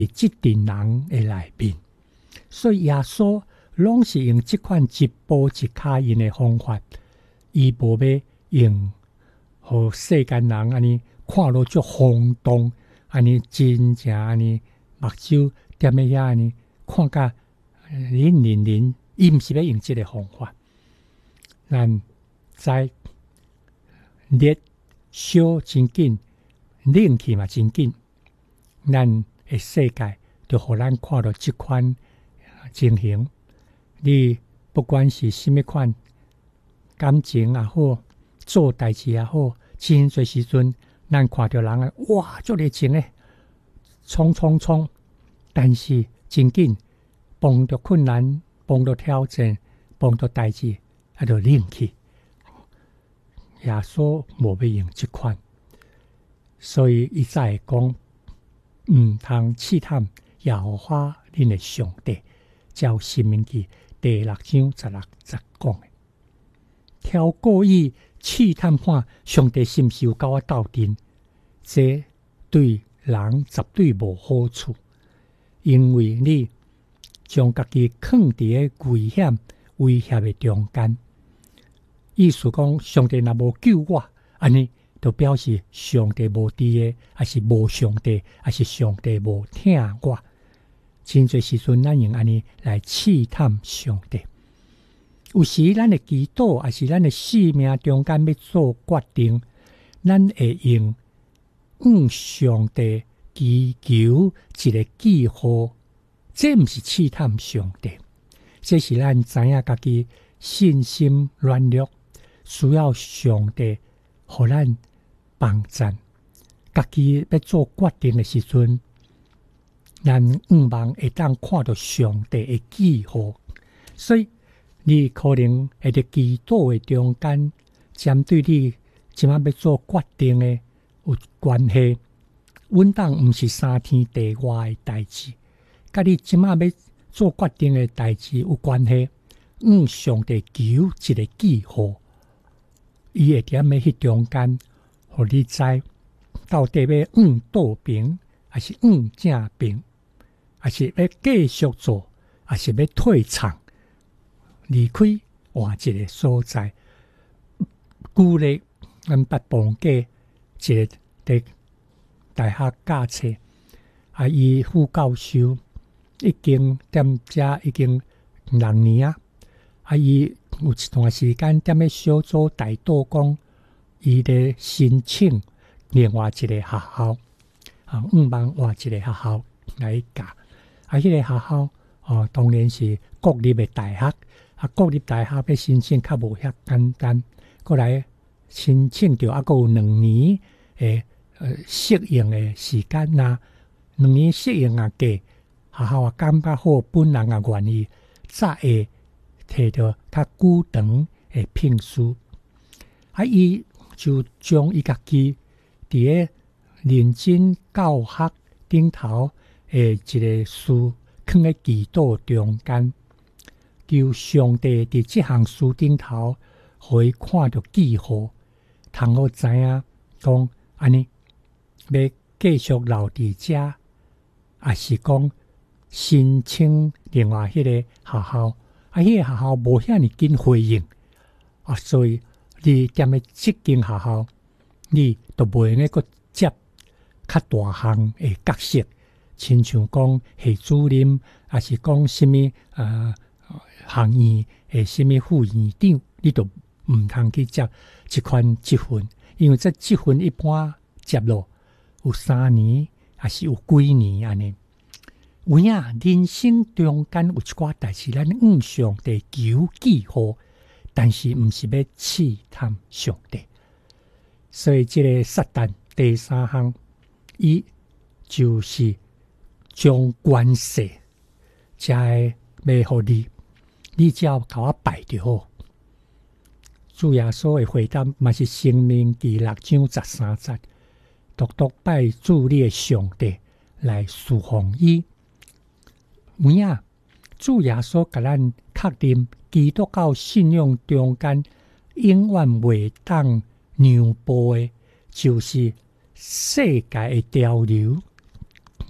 即群人的内面。所以耶稣拢是用即款一步一脚印的方法，伊无要用互世间人安尼看落足轰动，安尼真正安尼目睭踮咧遐安尼看甲忍，伊毋是要用即个方法。咱知热烧真紧，冷气嘛真紧，咱的世界就互咱看到即款情形。你不管是什么款感情也好，做代志也好，真侪时阵，咱看到人啊，哇，足热情诶，冲！但是真紧碰到困难，碰到挑战，碰到代志，就冷去。耶稣无要用即款，所以伊才会讲，毋通试探耶和华恁的上帝。照申命记第6章16节讲的，挑故意试探看上帝是毋是有甲我斗阵，这对人绝对无好处，因为你将家己放伫个危险威胁的中间。意思讲，上帝若无救我，安尼就表示上帝无伫个，还是无上帝，还是上帝无听我。真侪时阵，咱用安尼来试探上帝。有时咱的祈祷，也是咱的生命中间要做决定，咱会用上帝祈求一个记号，这毋是试探上帝，这是咱知影家己信心软弱，需要上帝互咱帮助。家己要做决定的时阵，咱毋茫会当看到上帝的记号，所以你可能会伫祈祷的中间，针对你即马要做决定的有关系，稳当毋是3天地外的代志，甲你即马要做决定的代志有关系。上帝求一个记号，伊会踮咧迄中间，互你知到底要倒边，还是正边，还是要继续做，还是要退场，离开换一个所在。旧日咱北邦街一个伫大学教册，伊副教授已经踮遮已经6年啊，伊有一段时间踮咧小组大道讲，伊咧申请另外一个学校，毋茫换一个学校来教。迄个学校当然是国立的大学，国立大学要申请较无遐简单，过来申请着还佫有2年诶适应的时间2年适应过，学校感觉好，本人也愿意，才会摕到较久长的聘书。伊就将伊家己伫咧认真教学顶头一个事放在祈祷中间，求上帝伫这项事顶头，互伊看到记号，通好知影讲安尼要继续留伫遮，还是讲申请另外迄个学校。迄个学校无遐尼紧回应，所以你踮咧即间学校，你都袂用个接较大项的角色。亲像讲系主任，还是讲什么行院的什么副院长，你都毋通去接这款积分，因为这积分一般接落有3年，还是有几年安尼。有影人生中间有一寡代志，咱上帝求记号，但是毋是要试探上帝。所以这个撒旦第3项，伊就是将关系，才会互你只要甲我拜就好。主耶稣的回答嘛是申命记6章13节，独拜主你的上帝来侍奉伊。有影主耶稣甲咱确定，基督教信仰中间永远袂当让步的，就是世界的潮流，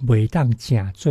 袂当正做